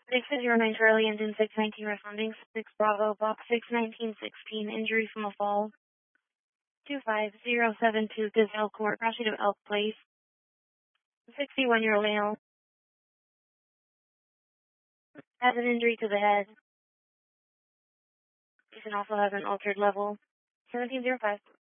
609 Charlie, engine 619 responding, 6 Bravo, box 61916, injury from a fall. 25072 Gazelle Court, crossing of Elk Place. 61-year-old male. Has an injury to the head. He can also have an altered level. 1705.